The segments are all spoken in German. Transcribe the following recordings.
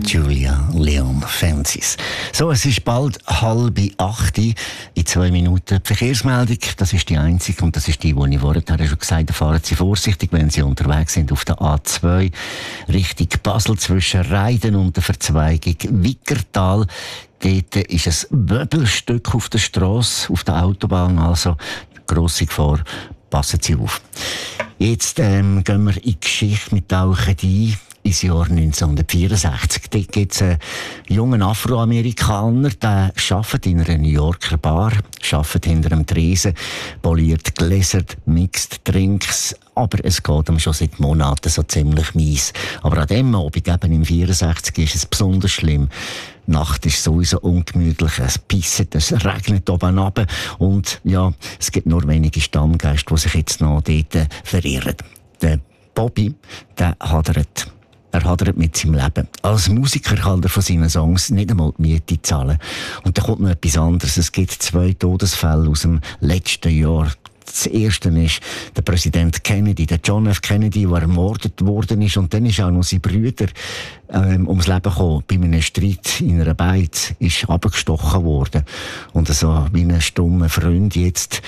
Julia Leon Fences. So, es ist bald 7:30. In 2 Minuten die Verkehrsmeldung. Das ist die einzige und das ist die ich vorher schon gesagt habe. Fahren Sie vorsichtig, wenn Sie unterwegs sind auf der A2 Richtung Basel zwischen Reiden und der Verzweigung Wickertal. Dort ist ein Wöbelstück auf der Strasse, auf der Autobahn, also grosse Gefahr. Passen Sie auf. Jetzt gehen wir in die Geschichte mit Tauchen ein. Ins Jahr 1964. Dort gibt es einen jungen Afroamerikaner, der arbeitet in einer New Yorker Bar, arbeitet hinter einem Tresen, poliert Gläser, mixt Drinks, aber es geht ihm schon seit Monaten so ziemlich mies. Aber an dem Abend, eben im 64, ist es besonders schlimm. Die Nacht ist sowieso ungemütlich, es pisset, es regnet oben runter und ja, es gibt nur wenige Stammgäste, die sich jetzt noch dort verirren. Der Bobby, der hadert. Er hadert mit seinem Leben. Als Musiker kann er von seinen Songs nicht einmal die Miete zahlen. Und da kommt noch etwas anderes. Es gibt 2 Todesfälle aus dem letzten Jahr. Das erste ist der Präsident Kennedy, der John F. Kennedy, der ermordet worden ist. Und dann ist auch noch sein Bruder ums Leben gekommen. Bei einem Streit in einer Beiz ist abgestochen worden. Und so wie ein stummer Freund jetzt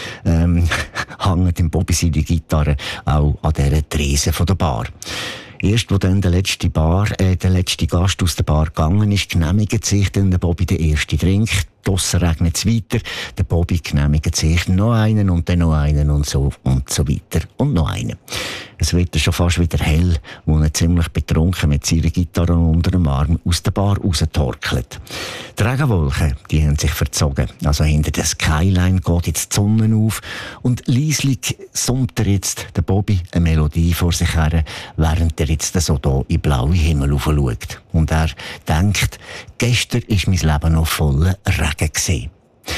hängt im Bobby seine Gitarre auch an dieser Trese von der Bar. Erst, wo dann der letzte Gast aus der Bar gegangen ist, genehmigt sich dann der Bobby den ersten Drink. Draussen regnet es weiter. Der Bobby genehmigt sich noch einen und dann noch einen und so weiter. Und noch einen. Es wird schon fast wieder hell, wo er ziemlich betrunken mit seiner Gitarre unter dem Arm aus der Bar raustorkelt. Die Regenwolken, die haben sich verzogen. Also hinter der Skyline geht jetzt die Sonne auf und leislich summt jetzt der Bobby eine Melodie vor sich her, während er jetzt so da in den blauen Himmel schaut. Und er denkt, gestern war mein Leben noch voller Regen gewesen.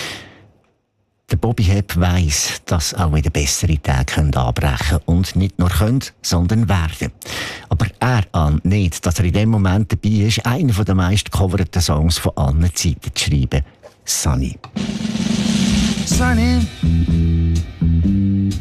Der Bobby Hepp weiss, dass auch wieder bessere Tage anbrechen können und nicht nur können, sondern werden. Aber er ahnt nicht, dass er in dem Moment dabei ist, einen der meist coverten Songs von allen Zeiten zu schreiben. Sunny. Sunny,